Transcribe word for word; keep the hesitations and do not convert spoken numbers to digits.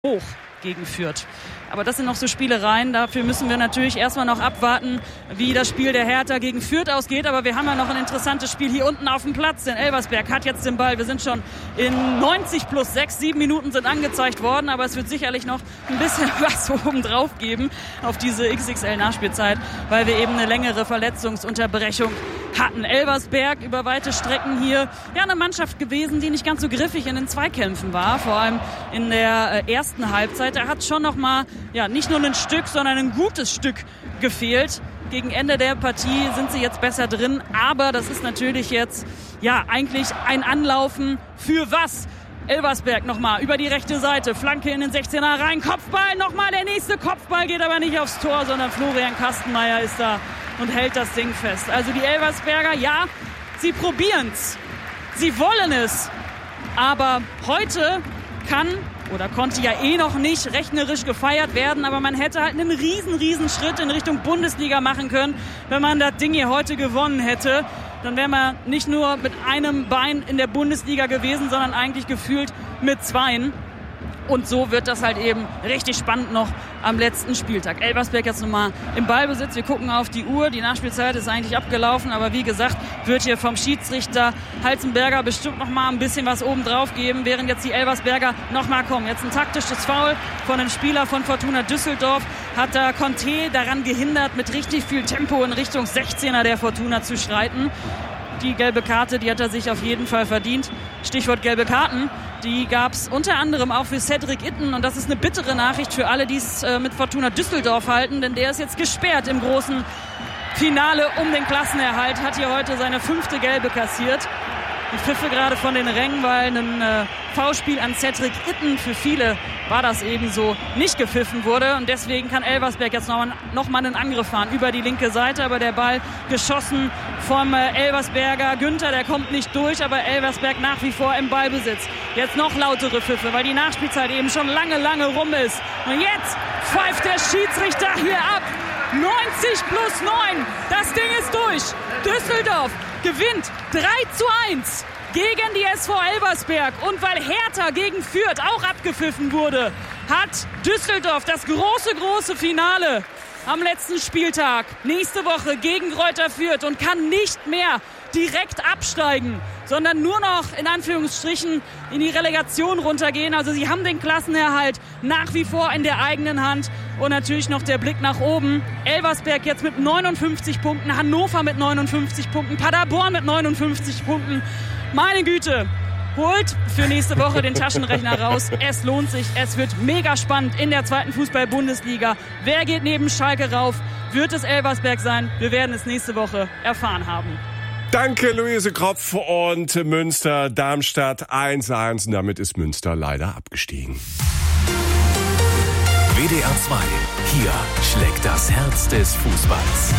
hoch gegen Fürth. Aber das sind noch so Spielereien. Dafür müssen wir natürlich erstmal noch abwarten, wie das Spiel der Hertha gegen Fürth ausgeht. Aber wir haben ja noch ein interessantes Spiel hier unten auf dem Platz. Denn Elversberg hat jetzt den Ball. Wir sind schon in neunzig plus sechs. Sieben Minuten sind angezeigt worden. Aber es wird sicherlich noch ein bisschen was oben drauf geben auf diese X X L-Nachspielzeit, weil wir eben eine längere Verletzungsunterbrechung hatten. Elversberg über weite Strecken hier ja eine Mannschaft gewesen, die nicht ganz so griffig in den Zweikämpfen war. Vor allem in der ersten Halbzeit. Da hat schon noch mal ja nicht nur ein Stück, sondern ein gutes Stück gefehlt. Gegen Ende der Partie sind sie jetzt besser drin. Aber das ist natürlich jetzt ja eigentlich ein Anlaufen für was? Elversberg nochmal über die rechte Seite. Flanke in den sechzehner rein. Kopfball, nochmal der nächste Kopfball. Geht aber nicht aufs Tor, sondern Florian Kastenmeier ist da und hält das Ding fest. Also die Elversberger, ja, sie probieren's. Sie wollen es. Aber heute kann oder konnte ja eh noch nicht rechnerisch gefeiert werden, aber man hätte halt einen riesen, riesen Schritt in Richtung Bundesliga machen können, wenn man das Ding hier heute gewonnen hätte. Dann wären wir nicht nur mit einem Bein in der Bundesliga gewesen, sondern eigentlich gefühlt mit zweien. Und so wird das halt eben richtig spannend noch am letzten Spieltag. Elversberg jetzt nochmal im Ballbesitz. Wir gucken auf die Uhr. Die Nachspielzeit ist eigentlich abgelaufen. Aber wie gesagt, wird hier vom Schiedsrichter Halzenberger bestimmt nochmal ein bisschen was oben drauf geben, während jetzt die Elversberger nochmal kommen. Jetzt ein taktisches Foul von einem Spieler von Fortuna Düsseldorf. Hat da Conte daran gehindert, mit richtig viel Tempo in Richtung sechzehner der Fortuna zu schreiten. Die gelbe Karte, die hat er sich auf jeden Fall verdient. Stichwort gelbe Karten. Die gab es unter anderem auch für Cedric Itten. Und das ist eine bittere Nachricht für alle, die es äh, mit Fortuna Düsseldorf halten. Denn der ist jetzt gesperrt im großen Finale um den Klassenerhalt. Hat hier heute seine fünfte gelbe kassiert. Die Pfiffe gerade von den Rängen, weil ein äh, Foulspiel an Cedric Itten, für viele war das ebenso, nicht gepfiffen wurde. Und deswegen kann Elversberg jetzt noch, noch mal einen Angriff fahren über die linke Seite. Aber der Ball geschossen vom äh, Elversberger Günther, der kommt nicht durch. Aber Elversberg nach wie vor im Ballbesitz. Jetzt noch lautere Pfiffe, weil die Nachspielzeit eben schon lange, lange rum ist. Und jetzt pfeift der Schiedsrichter hier ab. neunzig plus neun. Das Ding ist durch. Düsseldorf gewinnt drei zu eins gegen die S V Elversberg. Und weil Hertha gegen Fürth auch abgepfiffen wurde, hat Düsseldorf das große, große Finale am letzten Spieltag nächste Woche gegen Greuther Fürth und kann nicht mehr direkt absteigen, sondern nur noch in Anführungsstrichen in die Relegation runtergehen. Also sie haben den Klassenerhalt nach wie vor in der eigenen Hand. Und natürlich noch der Blick nach oben. Elversberg jetzt mit neunundfünfzig Punkten, Hannover mit neunundfünfzig Punkten, Paderborn mit neunundfünfzig Punkten. Meine Güte, holt für nächste Woche den Taschenrechner raus. Es lohnt sich, es wird mega spannend in der zweiten Fußball-Bundesliga. Wer geht neben Schalke rauf? Wird es Elversberg sein? Wir werden es nächste Woche erfahren haben. Danke, Luise Kropf, und Münster, Darmstadt eins zu eins. Und damit ist Münster leider abgestiegen. W D R zwei. Hier schlägt das Herz des Fußballs.